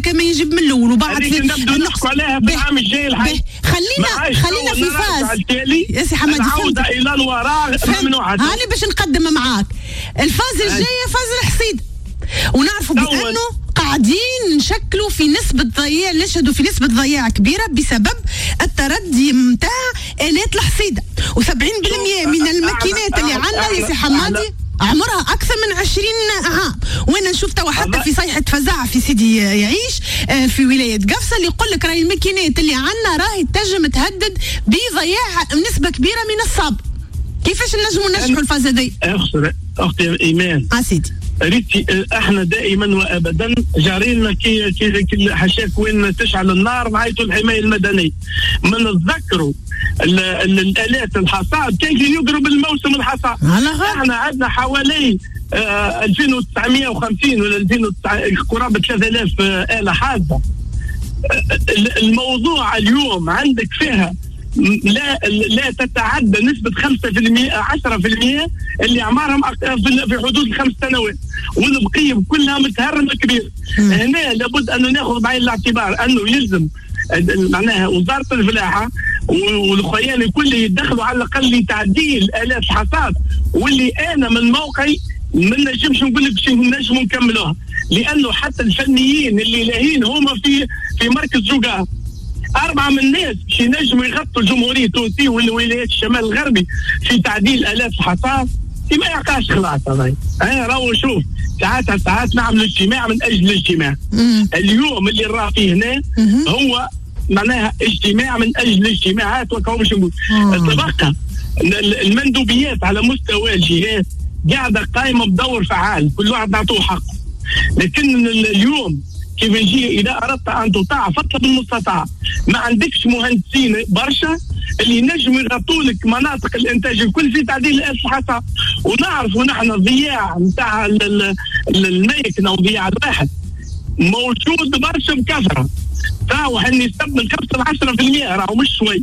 كما يجب من الاول وبعد نبدأ نحكوا عليها في العام الجاي الحي. خلينا في فاز يا سي حمادي، العودة الى الوراء ممنوعة. هاني باش نقدم معاك الفاز الجاية، فاز الحصيد، ونعرفوا بانه قاعدين نشكلوا في نسبة ضياع، نشهدوا في نسبة ضياع كبيرة بسبب التردي متاع آلات الحصيدة، و70% من الماكينات اللي عندنا يا سي حمادي عمرها أكثر من 20 عام. وأنا نشوف توا حتى في صيحة فزاعة في سيدي يعيش في ولاية قفصة اللي يقول لك راهي الماكينات اللي عندنا راهي تنجم تهدد بضياع نسبة كبيرة من الصبر. كيفاش نجموا ننجحوا الفاز هذه؟ أختي إيمان سيدي ريتي، احنا دائما وابدا جارينا كي حشاك وين تشعل النار نعيطوا الحمايه المدنيه. ما نتذكروا الالات الحصاد كيف يقرب الموسم الحصاد. احنا عندنا حوالي 2950 ولا قرابه 3000 آلة حادة. الموضوع اليوم عندك فيها لا تتعدى نسبة 5% 10% اللي أعمارهم في حدود ال5 سنوات، والبقية كلها متهرمة كبير. هنا لابد أن ناخذ بعين الاعتبار أنه يلزم معناها وزارة الفلاحة والخيان الكل يدخلوا على الأقل لتعديل آلات الحصاد، واللي أنا من موقعي ما نجمش نقول لك شيء نجموا نكملوها، لأنه حتى الفنيين اللي لاهين هما في مركز جوقا 4 من الناس باش ينجموا يغطوا الجمهورية التونسية والولايات الشمال الغربي في تعديل آلات الحصاد. ما يعطاش خلاص هذا. راهو شوف ساعات نعمل اجتماع من أجل الاجتماع. اليوم اللي راه فيه هنا هو معناها اجتماع من أجل الاجتماعات، وكهو باش نقول تبقى المندوبيات على مستوى الجهات قاعدة قائمة بدور فعال، كل واحد نعطوه حقه. لكن اليوم كيف يجي إذا أردت أن تطاع فاطلب المستطاع. ما عندكش مهندسين برشا اللي ينجموا يغطوا لك مناطق الإنتاج الكل في تعديل الآلات الحصاد. ونعرفوا نحن الضياع نتاع الميكنة وضياع الواحد موجود برشا بكثرة، تاو النسب من 5 ل 10% راهو مش شوي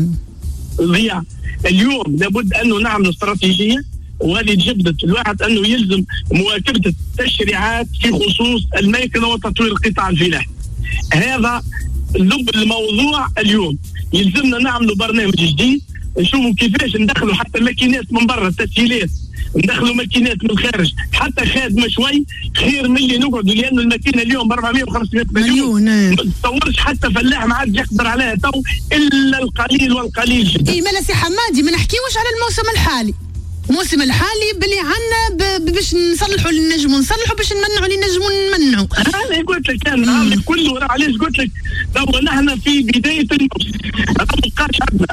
ضياع. اليوم لابد أنه نعمل استراتيجية، وهذه جبدت الواحد أنه يلزم مواكبة التشريعات في خصوص الميكنة وتطوير القطاع الفلاحي. هذا لب الموضوع. اليوم يلزمنا نعملوا برنامج جديد نشوفوا كيفاش ندخلوا حتى ماكينات من برا، التسهيلات ندخلوا ماكينات من الخارج حتى خادمه شوي خير من اللي نقعدوا، لأنه الماكينه اليوم ب 400 و 500 مليون ما تصورش حتى فلاح ما عاد يقدر عليها تو الا القليل والقليل جدا. اي مالا سي حمادي ما نحكيوش على الموسم الحالي. الموسم الحالي باللي عنا باش نصلحوا اللي نجموا نصلحوا، باش نمنعوا اللي نجموا نمنعوا. انا قلت لك كان العام كله علاش قلت لك تو نحن في بدايه الموسم ما بقاش عندنا.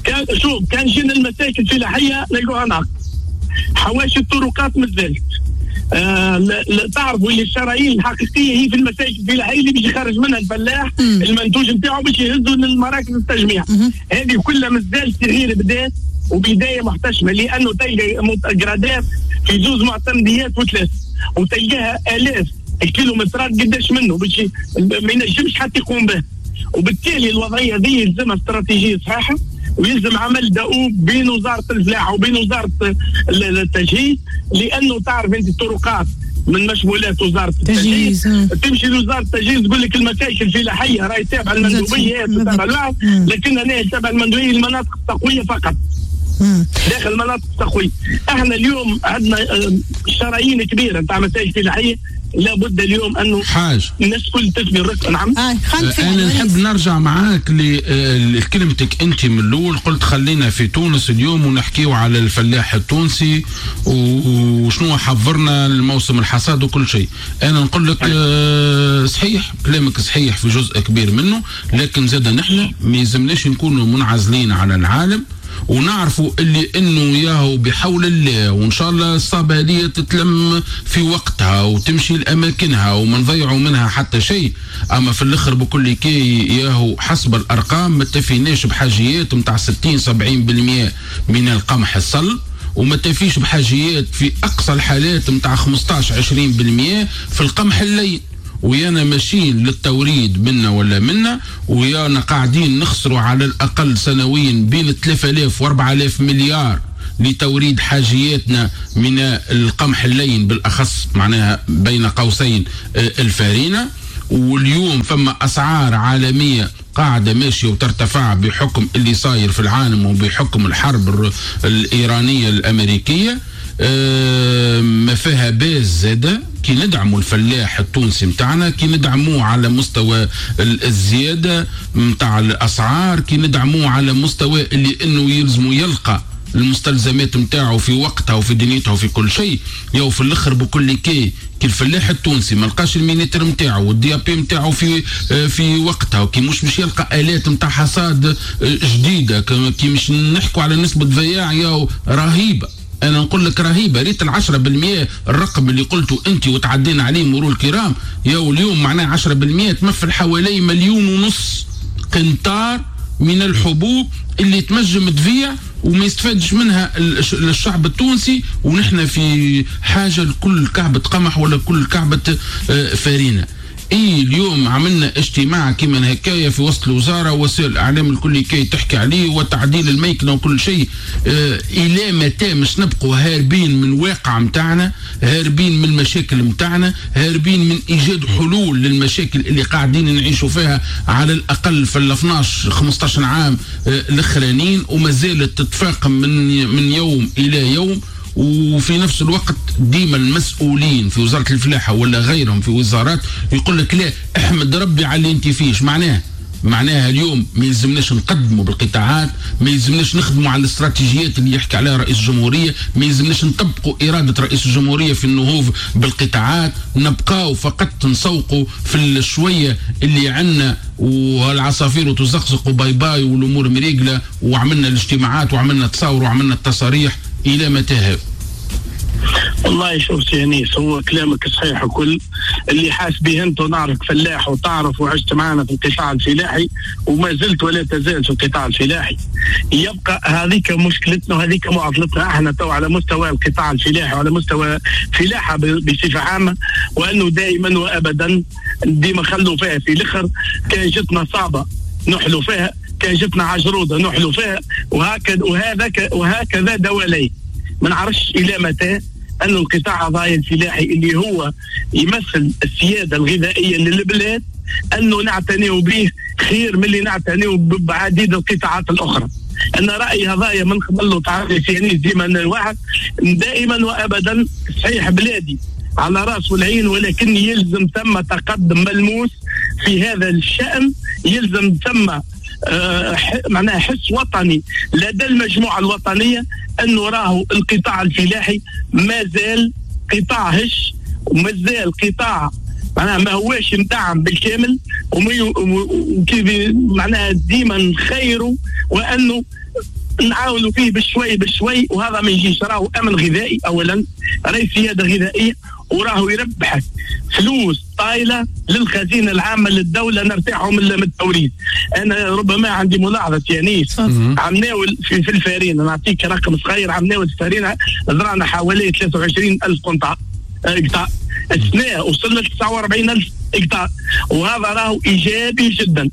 كان جينا المساكن الفلاحيه نلقوها ناقص، حواشي الطرقات مازالت. تعرفوا اللي الشرايين الحقيقيه هي في المساكن الفلاحيه اللي بيجي خارج منها الفلاح المنتوج نتاعو باش يهزوا للمراكز التجميع. هذه كلها مازال صغيره بدات وبدايه محتشمه، لانه تلقى جرادات في 2 معتمديات و3 وتلقاها الاف الكيلومترات قداش منه باش ما ينجمش حتى يقوم به. وبالتالي الوضعيه هذه يلزمها استراتيجيه صحيحه، ويلزم عمل دؤوب بين وزاره الفلاحه وبين وزاره التجهيز، لانه تعرف انت الطرقات من مشمولات وزاره التجهيز تمشي لوزاره التجهيز تقول لك المساكن الفلاحيه راهي تابعه المندوبيه تابعه الوعد، لكن هنا تابعه المندوبيه المناطق التقويه فقط داخل المناطق التقويه. احنا اليوم عندنا شرايين كبيره نتاع مساكن فلاحيه، لابد اليوم انه الناس كل تثمن رزق. نعم انا نحب نرجع معاك لكلمتك انت من الاول، قلت خلينا في تونس اليوم ونحكيو على الفلاح التونسي وشنو حضرنا الموسم الحصاد وكل شيء. انا نقول لك صحيح كلامك صحيح في جزء كبير منه، لكن زاد نحن ما يلزمناش نكونوا منعزلين على العالم، ونعرفوا اللي انه ياهو بحول الله وان شاء الله الصابه هذه تتلم في وقتها وتمشي لاماكنها وما نضيعوا منها حتى شيء. اما في الاخر بكل كي ياهو حسب الارقام ما تفيناش بحاجيات نتاع 60-70% من القمح الصلب، وما تفيش بحاجيات في اقصى الحالات نتاع 15-20% في القمح اللين. ويانا ماشيين للتوريد منا ولا منا، ويانا قاعدين نخسروا على الأقل سنويا بين 3000 و 4000 مليار لتوريد حاجياتنا من القمح اللين بالأخص، معناها بين قوسين الفارينة. واليوم فما أسعار عالمية قاعدة ماشية وترتفع بحكم اللي صاير في العالم وبحكم الحرب الإيرانية الأمريكية. ما فيها باز زادة كي ندعموا الفلاح التونسي متاعنا، كي ندعموه على مستوى الزيادة متاع الأسعار، كي ندعموه على مستوى اللي إنه يلزموا يلقى المستلزمات متاعه في وقتها وفي دنيتها وفي كل شيء. يو في الاخر بكل كي الفلاح التونسي ما لقاش المينيتر متاعه والدي بي متاعه في وقتها، وكي مش يلقى الات متاع حصاد جديده، كي مش نحكوا على نسبه ضياع يو رهيبه. انا نقول لك رهيبه. ريت 10% الرقم اللي قلته انت وتعدينا عليه مرور الكرام، يو اليوم معناه 10% تمثل حوالي 1.5 مليون قنطار من الحبوب اللي تنجم تبيع وما يستفادش منها الشعب التونسي، ونحن في حاجه لكل كعبه قمح ولا كل كعبه فارينه. اليوم عملنا اجتماع كيما هكايا في وسط الوزاره، وسائل الاعلام الكل كي تحكي عليه، وتعديل الميكنه وكل شيء. الى متى مش نبقوا هاربين من الواقع متاعنا، هاربين من المشاكل متاعنا، هاربين من ايجاد حلول للمشاكل اللي قاعدين نعيشوا فيها على الاقل في ال 12 15 عام الاخرانيين، وما زالت تتفاقم من يوم الى يوم. وفي نفس الوقت ديما المسؤولين في وزارة الفلاحة ولا غيرهم في وزارات يقول لك لا احمد ربي على اللي انت فيش. معناها اليوم ما يلزمناش نقدموا بالقطاعات، ما يلزمناش نخدموا على الاستراتيجيات اللي يحكي عليها رئيس الجمهورية، ما يلزمناش نطبقوا إرادة رئيس الجمهورية في النهوض بالقطاعات، نبقاو فقط نسوقوا في الشوية اللي عنا والعصافير وتزقزق وباي باي والأمور مريقلة، وعملنا الاجتماعات وعملنا التصاور وعملنا التصاريح. إلى متى هذا؟ والله شوف سي انيس، هو كلامك صحيح وكل اللي حاس به انت، ونعرف فلاح وتعرف وعشت معنا في القطاع الفلاحي وما زلت ولا تزال في القطاع الفلاحي. يبقى هذيك مشكلتنا وهذيك معضلتنا احنا تو على مستوى القطاع الفلاحي وعلى مستوى الفلاحه بصفه عامه، وانه دائما وابدا ديما خلوا فيها في الاخر. كان جتنا صعبه نحلوا فيها، كان جتنا عجروده نحلوا فيها، وهكذا دوالي. ما نعرفش الى متى انه القطاع الضايع الفلاحي اللي هو يمثل السياده الغذائيه للبلاد انه نعتنيوا به خير من اللي نعتنيوا بعديد القطاعات الاخرى. انا رايي هذايا من قبل له تعرف يعني ديما الواحد دائما وابدا صحيح بلادي على راس والعين، ولكن يلزم ثم تقدم ملموس في هذا الشأن، يلزم ثم معناها حس وطني لدى المجموعة الوطنية أنه راهو القطاع الفلاحي ما زال قطاع هش، وما زال قطاع معناها ما هواش مدعم بالكامل، وكيف معناها ديما نخيروا وأنه نعاونوا فيه بشوي وهذا ما يجيش. راهو أمن غذائي أولا، راهي سيادة غذائية، وراهو يربح فلوس طايله للخزينه العامه للدوله نرتاحوا من التوريد. انا ربما عندي ملاحظه يانيس، عمناول في الفارينه، نعطيك رقم صغير، عمناول في الفارينه زرعنا حوالي 23,000 قطعه السنه، وصلنا ل 49,000 هكتار، وهذا راهو ايجابي جدا.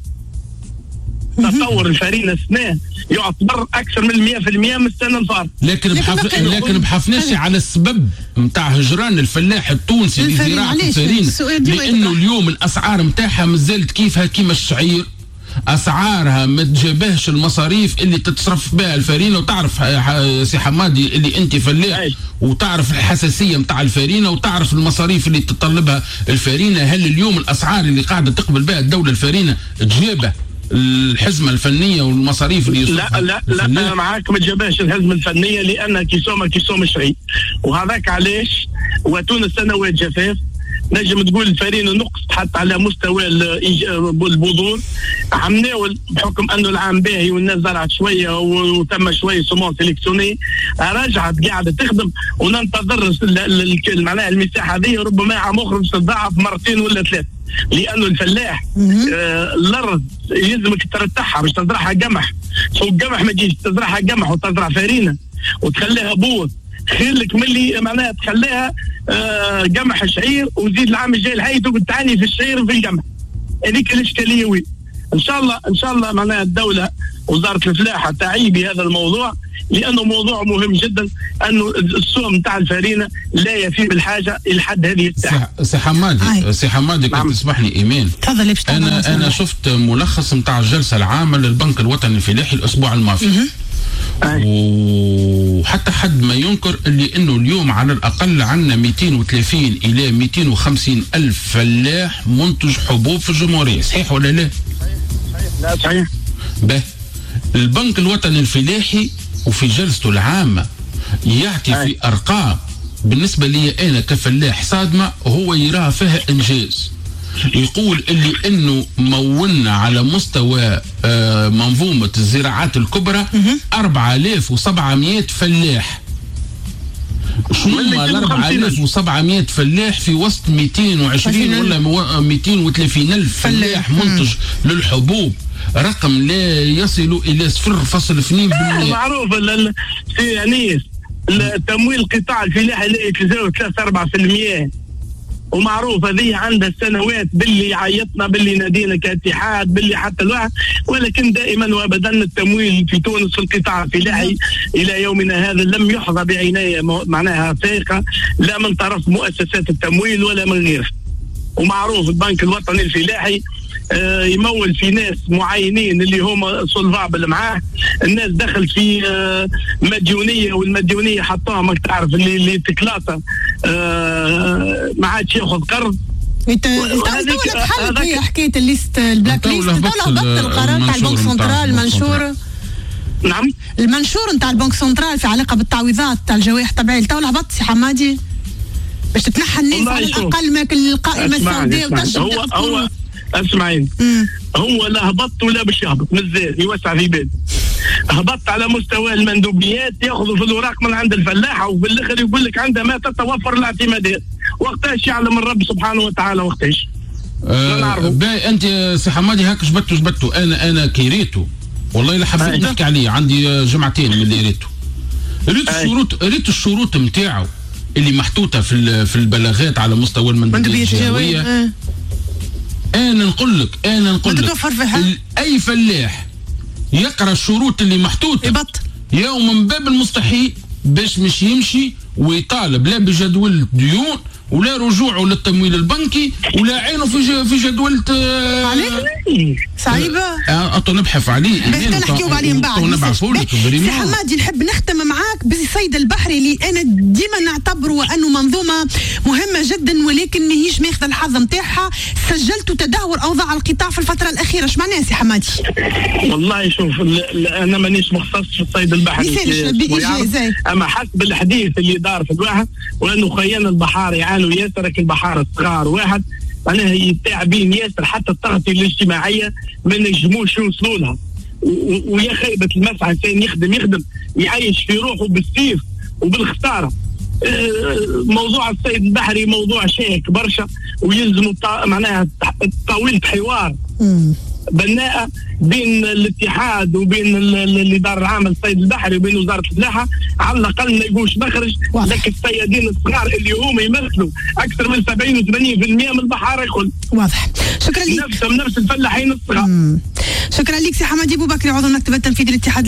تطور الفارينة السنة يعتبر أكثر من 100% من السنة الفارة. لكن بحفناش على السبب نتاع هجران الفلاح التونسي لزراعة الفارينة، لأنه اليوم الأسعار نتاعها مازالت كيفها كيما الشعير، أسعارها ما تجابهش المصاريف اللي تتصرف بها الفارينة. وتعرف سي حمادي اللي أنت فلاح وتعرف الحساسية نتاع الفارينة وتعرف المصاريف اللي تطلبها الفارينة. هل اليوم الأسعار اللي قاعدة تقبل بها الدولة الفارينة تجابه الحزمة الفنية والمصاريف اللي لا أنا معاك ما تجابهش الحزمة الفنية، لأن كيسوم شيء، وهذاك علاش وتونس سنوات جفاف. نجم تقول الفارينة نقصت حتى على مستوى البذور. عمناول بحكم انه العام باهي والناس زرعت شويه وتم شويه سمون سيليكسيوني، رجعت قاعده تخدم، وننتظر معناها المساحه هذه ربما عام اخر تتضاعف مرتين ولا ثلاث، لانه الفلاح الارض يلزمك ترتاحها باش تزرعها قمح، فوق قمح ما تجيش تزرعها قمح وتزرع فارينه وتخليها بوظ. خير لك من اللي معناها تخليها قمح شعير وزيد العام الجاي الحي تقعد تعاني في الشعير وفي القمح. هذيك الاشكاليه وين؟ ان شاء الله معناها الدوله وزاره الفلاحه تعي بهذا الموضوع، لانه موضوع مهم جدا، انه السوق نتاع الفارينه لا يفي بالحاجه الى حد هذه الساعه. سي حمادي كنت تسمحني ايمان، تفضل. انا شفت ملخص نتاع الجلسه العامه للبنك الوطني الفلاحي الاسبوع الماضي، وحتى حد ما ينكر اللي انه اليوم على الاقل عندنا 230 الى 250 الف فلاح منتج حبوب في الجمهوريه، صحيح ولا لا؟ لا صحيح. البنك الوطني الفلاحي وفي جلسته العامه يعطي في ارقام بالنسبه لي انا كفلاح صادمه، هو يراها فيها انجاز. يقول اللي انه مولنا على مستوى منظومه الزراعات الكبرى 4700 فلاح. شنو ال 4700 فلاح في وسط 220 ولا 230 الف فلاح منتج للحبوب؟ رقم لا يصل الى 0.2%. معروف في انيس التمويل القطاع الفلاحي لا يتجاوز 3-4%، ومعروف هذه عندها سنوات باللي عيطنا باللي نادينا كاتحاد باللي حتى الواحد، ولكن دائما وابدا التمويل في تونس في القطاع الفلاحي الى يومنا هذا لم يحظى بعنايه معناها فائقه لا من طرف مؤسسات التمويل ولا من غيرها. ومعروف البنك الوطني الفلاحي يمول في ناس معينين اللي هما سولفابل معاه، الناس دخل في مديونيه، والمديونيه حطوها ماك تعرف اللي تكلاطه ما عادش ياخذ قرض. انت بحال هي حكايه الليست البلاك ليست تو هبط القرار تاع البنك سنترال المنشور. نعم المنشور نتاع البنك سنترال في علاقه بالتعويضات تاع الجوائح الطبيعيه تو هبط سي حمادي باش تتنحى الناس على الاقل ما القائمه السوداء وتشرب. هو اسمعين، هو لا هبط ولا باش يهبط، مازال يوسع في بال. هبط على مستوى المندوبيات، ياخذوا في الاوراق من عند الفلاحه، وفي الاخر يقول لك عندها ما تتوفر الاعتمادات. وقتاش يعلم الرب سبحانه وتعالى وقتاش. باهي انت سي حمادي هاك جبدتوا انا كيريتو والله لا حبيت نحكي عليه، عندي جمعتين من اللي قريت الشروط نتاعو اللي محطوطه في البلاغات على مستوى المندوبيات الجهويه. انا نقول لك اي فلاح يقرا الشروط اللي محطوطه يبط يوم من باب المستحيل باش مش يمشي ويطالب لا بجدول ديون ولا رجوعه للتمويل البنكي ولا عينه في جدولة صعيبة. نبحث عليه نحكيو عليه من بعد. سي حمادي نحب نختم معاك بالصيد البحري اللي انا ديما نعتبره انه منظومة مهمة جدا ولكن ماهيش ماخذة الحظ نتاعها. سجلت تدهور اوضاع القطاع في الفترة الأخيرة، اش معناها سي حمادي؟ والله شوف انا مانيش مختص في الصيد البحري اما حسب الحديث اللي دار في الواحد وانه خيان البحار يعانوا ياسر البحار الصغار واحد معناها يتعبين ياسر حتى التغطية الاجتماعية ما نجموش يوصلوا لها. ويا خيبة المسعى كان يخدم يعيش في روحه بالسيف وبالخسارة. موضوع الصيد البحري موضوع شائك برشا ويلزم معناها طاولة حوار بناءة بين الاتحاد وبين الإدارة العامة للصيد البحري وبين وزارة الفلاحة على الأقل ما يقوش مخرج. لكن الصيادين الصغار اللي هم يمثلوا أكثر من 70 و 80% من البحار الكل. واضح. شكرا لك. نفس الفلاحين الصغار. شكرا لك سي حمادي بوبكري عضو المكتب التنفيذي للاتحاد